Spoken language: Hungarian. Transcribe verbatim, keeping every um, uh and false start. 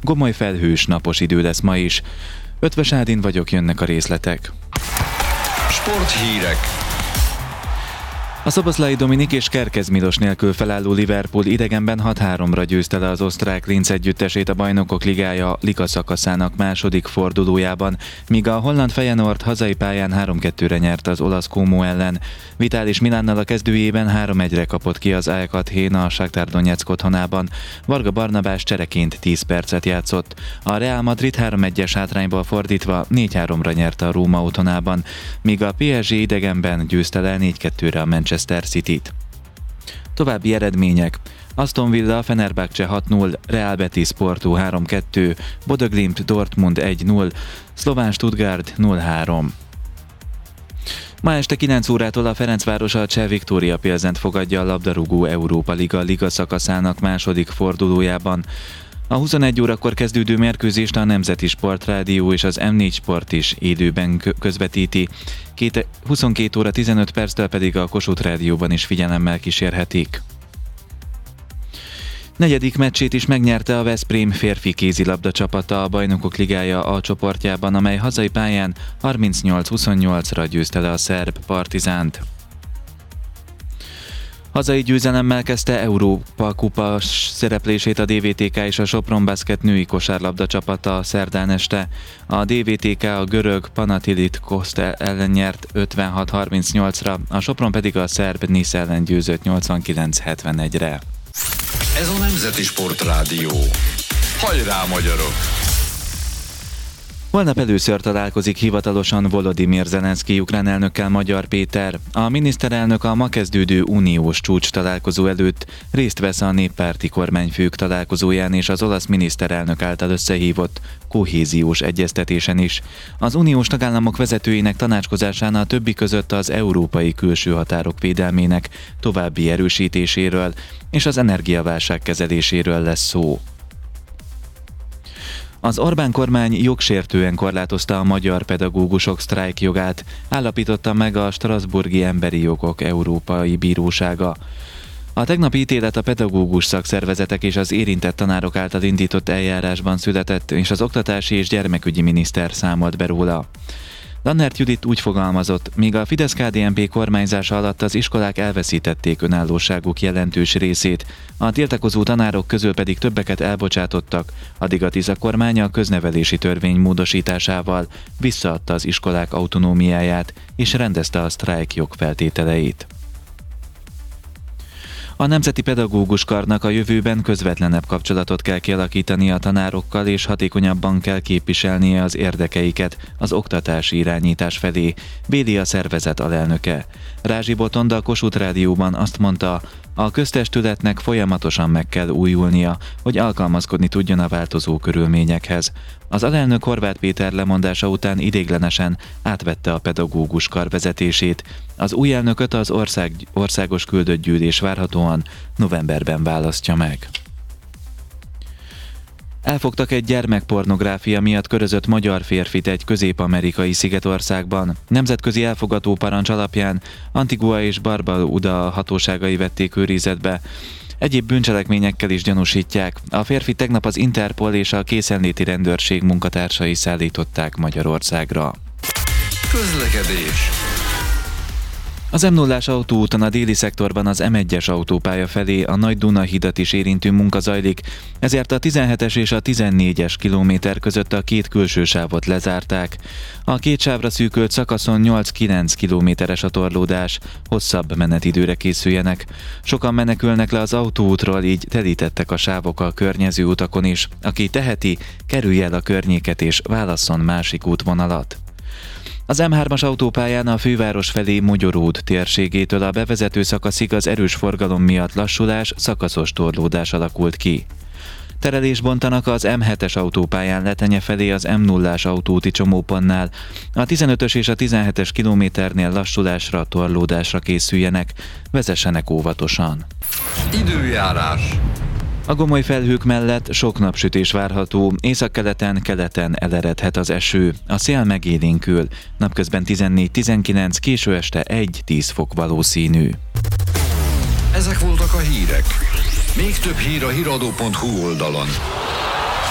Gomoly felhős, napos idő lesz ma is. Ötvös Ádin vagyok, jönnek a részletek. Sporthírek. A Szoboszlai Dominik és Kerkez Milos nélkül felálló Liverpool idegenben hat háromra győzte le az osztrák Linz együttesét a Bajnokok Ligája liga szakaszának második fordulójában, míg a holland Feyenoord hazai pályán három kettőre nyert az olasz Como ellen. Vitális Milánnal a kezdőjében három egyre kapott ki az á e Athén a Shakhtar Donetsk otthonában. Varga Barnabás csereként tíz percet játszott. A Real Madrid három egyes hátrányból fordítva négy háromra nyerte a Róma otthonában, míg a pé es gé idegenben győzte le négy kettőre a Manchester Cityt. További eredmények: Aston Villa Fenerbahce hat null, Real Betis Porto három kettő, Bodø Glimt Dortmund egy null, Szlován Stuttgart nulla három. Ma este kilenc órától a Ferencváros a Cseh Viktória Pilsent fogadja a labdarúgó Európa Liga liga szakaszának második fordulójában. A huszonegy órakor kezdődő mérkőzést a Nemzeti Sportrádió és az em négy Sport is élőben közvetíti, huszonkét óra tizenöt perctől pedig a Kossuth Rádióban is figyelemmel kísérhetik. Negyedik meccsét is megnyerte a Veszprém férfi kézilabda csapata a Bajnokok Ligája A csoportjában, amely hazai pályán harmincnyolc huszonnyolcra győzte le a szerb Partizánt. Hazai győzelemmel kezdte Európa kupa szereplését a dé vé té ká és a Sopron Basket női kosárlabda csapata szerdán este. A dé vé té ká a görög Panatilit Kost ellen nyert ötvenhat harmincnyolcra, a Sopron pedig a szerb Nisz ellen győzött nyolcvankilenc hetvenegyre. Ez a Nemzeti Sportrádió. Hajrá, magyarok! Holnap először találkozik hivatalosan Volodymyr Zelenszky ukrán elnökkel Magyar Péter. A miniszterelnök a ma kezdődő uniós csúcs találkozó előtt részt vesz a néppárti kormányfők találkozóján és az olasz miniszterelnök által összehívott kohéziós egyeztetésen is. Az uniós tagállamok vezetőinek tanácskozásán a többi között az európai külső határok védelmének további erősítéséről és az energiaválság kezeléséről lesz szó. Az Orbán kormány jogsértően korlátozta a magyar pedagógusok sztrájkjogát, állapította meg a Strasbourgi Emberi Jogok Európai Bírósága. A tegnapi ítélet a pedagógus szakszervezetek és az érintett tanárok által indított eljárásban született, és az oktatási és gyermekügyi miniszter számolt be róla. Lannert Judit úgy fogalmazott, míg a Fidesz-ká dé en pé kormányzása alatt az iskolák elveszítették önállóságuk jelentős részét, a tiltakozó tanárok közül pedig többeket elbocsátottak, addig a Tisza kormánya a köznevelési törvény módosításával visszaadta az iskolák autonómiáját és rendezte a sztrájk jogfeltételeit. A Nemzeti Pedagógus Karnak a jövőben közvetlenebb kapcsolatot kell kialakítani a tanárokkal, és hatékonyabban kell képviselnie az érdekeiket az oktatási irányítás felé, véli a szervezet alelnöke. Rázsi Botond a Kossuth Rádióban azt mondta, a köztestületnek folyamatosan meg kell újulnia, hogy alkalmazkodni tudjon a változó körülményekhez. Az alelnök Horváth Péter lemondása után ideiglenesen átvette a pedagógus kar vezetését. Az új elnököt az ország, országos küldött gyűlés várhatóan novemberben választja meg. Elfogtak egy gyermekpornográfia miatt körözött magyar férfit egy közép-amerikai szigetországban. Nemzetközi elfogató parancs alapján Antigua és Barbuda hatóságai vették őrizetbe. Egyéb bűncselekményekkel is gyanúsítják. A férfi tegnap az Interpol és a készenléti rendőrség munkatársai szállították Magyarországra. Közlekedés. Az em nullás autóúton a déli szektorban az em egyes autópálya felé a Nagy Duna hidat is érintő munka zajlik, ezért a tizenhetes és a tizennégyes kilométer között a két külső sávot lezárták. A két sávra szűkölt szakaszon nyolc-kilenc kilométeres a torlódás, hosszabb menetidőre készüljenek. Sokan menekülnek le az autóútról, így telítettek a sávok a környező utakon is. Aki teheti, kerülje el a környéket és válasszon másik útvonalat. Az em hármas autópályán a főváros felé Mogyoród térségétől a bevezető szakaszig az erős forgalom miatt lassulás, szakaszos torlódás alakult ki. Terelés bontanak az em hetes autópályán Letenye felé az em nullás autóúti csomópontnál. A tizenötös és a tizenhetes kilométernél lassulásra, torlódásra készüljenek, vezessenek óvatosan. Időjárás. A gomoly felhők mellett sok napsütés várható, északkeleten, keleten eleredhet az eső, a szél megélénkül, napközben tizennégy-tizenkilenc, késő este egy-tíz fok valószínű. Ezek voltak a hírek. Még több hír a híradó pont hu oldalon.